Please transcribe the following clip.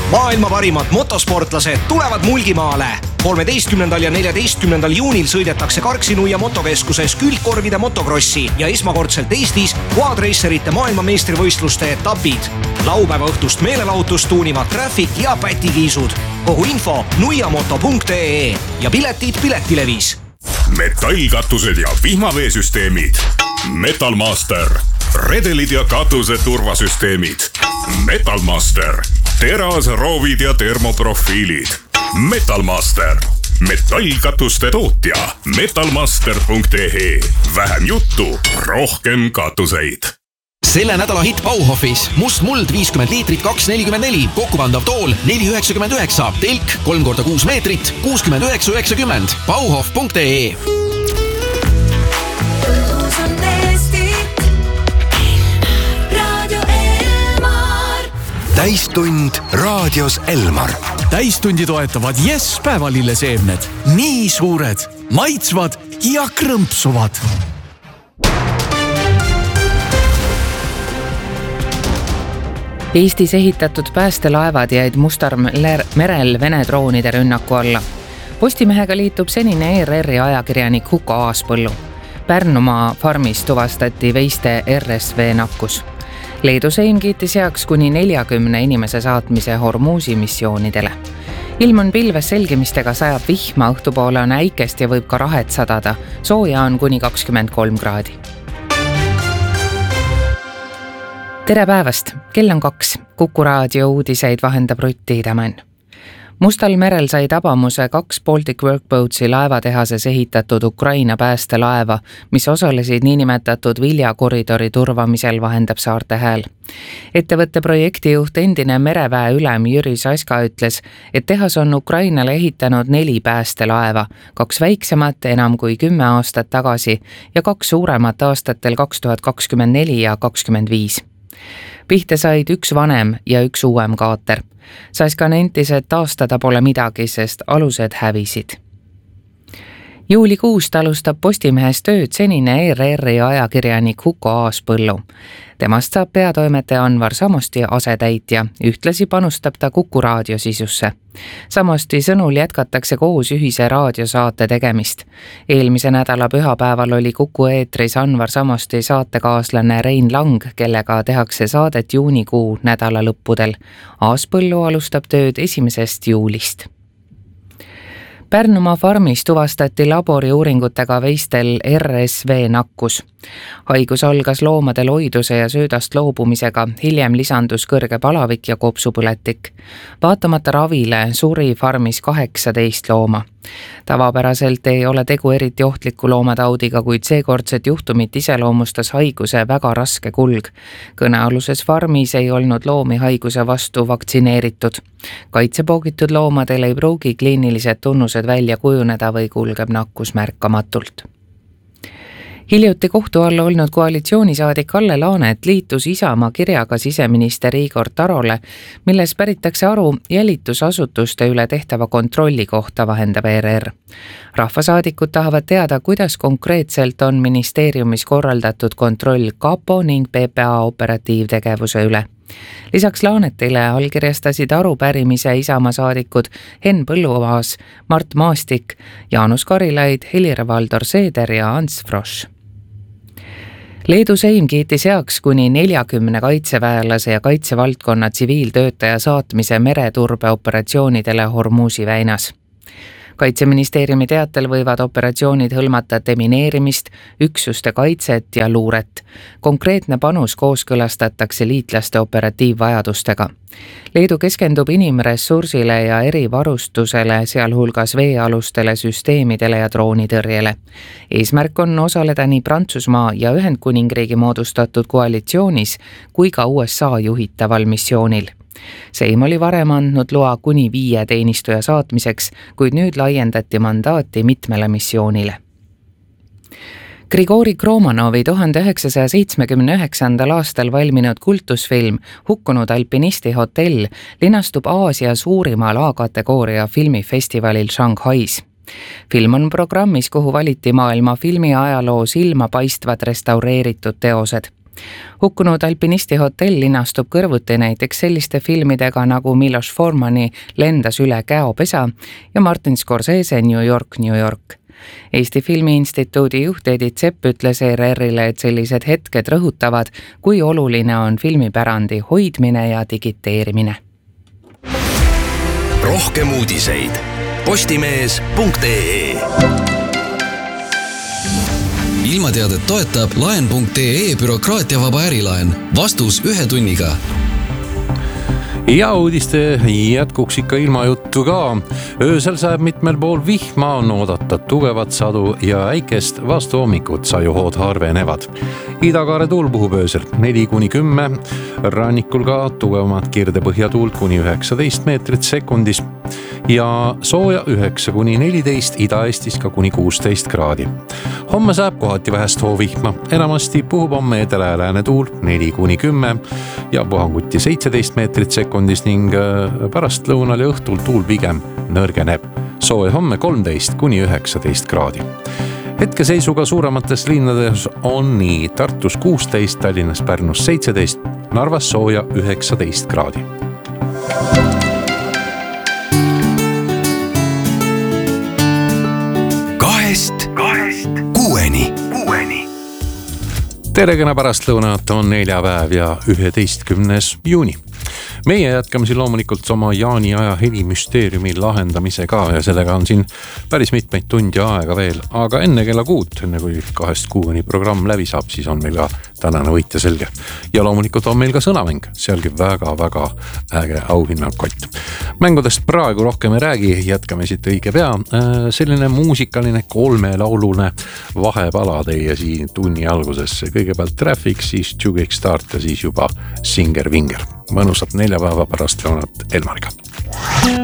Maailma parimad motosportlased tulevad Mulgimaale. 13. ja 14. juunil sõidetakse Karksi-Nuia motokeskuses külgkorvide motokrossi ja esmakordselt Eestis quadracerite maailmameistrivõistluste etapid. Laupäeva õhtust meelelahutust tuunivad Traffic ja Pätikiisud. Kogu info nuiamoto.ee ja piletid Piletilevis. Metallkatused ja vihmaveesüsteemid. Metalmaster. Redelid ja katuse turvasüsteemid. Metalmaster. Terasroovid ja termoprofiilid. Metalmaster. Metallkatuste tootja. Metalmaster.ee. Vähem juttu, rohkem katuseid. Selle nädala hitt Bauhofis. Must muld 50 liitrit 2,44. Kokkupandav tool 4,99. Telk 3x6 meetrit 69,90. Bauhof.ee. Täistund raadios Elmar. Täistundi toetavad Yes päevalilleseemned. Nii suured, maitsvad ja krõmpsuvad. Eestis ehitatud päästelaevad jäid Mustal merel Vene droonide rünnaku alla. Postimehega liitub senine ERR-i ajakirjanik Huko Aaspõllu. Pärnumaa farmis tuvastati veiste RSV nakkus. Leedu Seim kiitis heaks kuni 40 inimese saatmise Hormuzi missioonidele. Ilm on pilves selgimistega, sajab vihma, õhtupoole on äikest ja võib ka rahet sadada. Sooja on kuni 23 kraadi. Tere päevast! Kell on 2. Kuku raadio uudiseid vahendab Rutti Idamäen. Mustal merel sai tabamuse 2 Baltic Workboatsi laevatehases ehitatud Ukraina päästelaeva, mis osalesid niinimetatud viljakoridori turvamisel, vahendab Saarte Hääl. Ettevõtte projektijuht endine mereväe ülem Jüri Saska ütles, et tehas on Ukrainale ehitanud 4 päästelaeva, 2 väiksemat enam kui 10 aastat tagasi ja 2 suuremat aastatel 2024 ja 2025. Pihte said 1 vanem ja 1 uuem kaater. Saska nentis, et taastada pole midagi, sest alused hävisid. Juulikuust alustab Postimehes tööd senine ERR-i ajakirjanik Huko Aaspõllu. Temast saab peatoimetaja Anvar Samosti asetäitja, ühtlasi panustab ta Kuku raadio sisusse. Samosti sõnul jätkatakse koos ühise raadiosaate tegemist. Eelmise nädala pühapäeval oli Kuku eetris Anvar Samosti saatekaaslane Rein Lang, kellega tehakse saadet juunikuu nädala lõppudel. Aaspõllu alustab tööd 1. juulist. Pärnumaa farmis tuvastati laboriuuringutega veistel RSV nakkus. Haigus algas loomade loiduse ja söödast loobumisega, hiljem lisandus kõrge palavik ja kopsupõletik. Vaatamata ravile suri farmis 18 looma. Tavapäraselt ei ole tegu eriti ohtliku loomataudiga, kuid seekordset juhtumit iseloomustas haiguse väga raske kulg. Kõnealuses farmis ei olnud loomi haiguse vastu vaktsineeritud. Kaitsepoogitud loomadel ei pruugi kliinilised tunnused välja kujuneda või kulgeb nakkus märkamatult. Hiljuti kohtu all olnud koalitsioonisaadik Kalle Laanet liitus Isamaa kirjaga siseminister Igor Tarole, milles päritakse aru jälitusasutuste üle tehtava kontrolli kohta, vahendab ERR. Rahvasaadikud tahavad teada, kuidas konkreetselt on ministeeriumis korraldatud kontroll KaPo ning PPA operatiivtegevuse üle. Lisaks Laanetile allkirjastasid arupärimise Isamaa saadikud Henn Põlluaas, Mart Maastik, Jaanus Karilaid, Helir-Valdor Seeder ja Ants Frosch. Leedu Seim kiitis heaks kuni 40 kaitseväelase ja kaitsevaldkonna tsiviiltöötaja saatmise mereturbeoperatsioonidele Hormuzi väinas. Kaitseministeeriumi teatel võivad operatsioonid hõlmata demineerimist, üksuste kaitset ja luuret. Konkreetne panus kooskõlastatakse liitlaste operatiivvajadustega. Leedu keskendub inimressursile ja erivarustusele, sealhulgas veealustele süsteemidele ja droonitõrjele. Eesmärk on osaleda nii Prantsusmaa ja Ühendkuningriigi moodustatud koalitsioonis kui ka USA juhitaval missioonil. Seim oli varem andnud loa kuni 5 teenistuja saatmiseks, kuid nüüd laiendati mandaati mitmele missioonile. Grigori Kromanovi 1979. aastal valminud kultusfilm Hukkunud alpinisti hotell linastub Aasia suurimal A-kategooria filmifestivalil Shanghais. Film on programmis, kuhu valiti maailma filmi ajaloo silmapaistvad restaureeritud teosed. Hukkunud alpinisti hotell linastub kõrvuti näiteks selliste filmidega nagu Miloš Formani Lendas üle käopesa ja Martin Scorsese New York, New York. Eesti Filmiinstituudi juht Edith Sepp ütles ERR-ile, et sellised hetked rõhutavad, kui oluline on filmipärandi hoidmine ja digiteerimine. Rohkem uudiseid. Postimees.ee Ilmateadet toetab laen.ee bürokraatiavaba ärilaen. Vastus 1 tunniga. Ja uudiste jätkuks ikka ilmajuttu ka. Öösel sajab mitmel pool vihma, on oodata tugevat sadu ja äikest, vastu hommikut sajuhood harvenevad. Idakaare tuul puhub öösel 4-10, rannikul ka tugevamat kirdepõhjatuult kuni 19 meetrit sekundis ja sooja 9-14, Ida-Eestis ka kuni 16 kraadi. Homme saab kohati vähest hoovihma, enamasti puhub homme edela-lääne tuul 4-10 ja puhanguti 17 meetrit sekundis ning pärast lõunal ja õhtul tuul pigem nõrgeneb. Sooja homme 13-19 kraadi. Hetkeseisuga suuremates linnades on nii Tartus 16, Tallinnas, Pärnus 17, Narvas sooja 19 kraadi. Kahest kuueni. Tere kena pärastlõunat, on neljapäev ja 11. juuni. Meie jätkame siin loomulikult oma Jaani aja helimüsteeriumi lahendamisega ja sellega on siin päris mitmeid tundi aega veel, aga enne kella 6, enne kui 2-6 programm läbi saab, siis on meil ka tänane võitja selge. Ja loomulikult on meil ka sõnamäng, sealgi väga-väga äge auhinnakott. Mängudest praegu rohkem ei räägi, jätkame siit õige pea. Selline muusikaline 3-laulune vahepala teie siin tunni alguses. Kõigepealt Traffic, siis Jugic Start ja siis juba Singer Vinger. Mõnusat neljapäeva pärast lõunat Elmariga.